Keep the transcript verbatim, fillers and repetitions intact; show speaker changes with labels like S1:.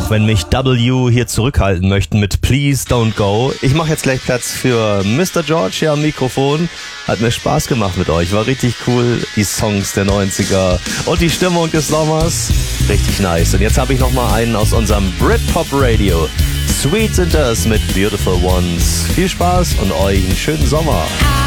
S1: Auch wenn mich W hier zurückhalten möchten mit Please Don't Go. Ich mache jetzt gleich Platz für Mister George hier am Mikrofon. Hat mir Spaß gemacht mit euch. War richtig cool. Die Songs der neunziger und die Stimmung des Sommers. Richtig nice. Und jetzt habe ich noch mal einen aus unserem Britpop Radio. Sweet sind das mit Beautiful Ones. Viel Spaß und euch einen schönen Sommer.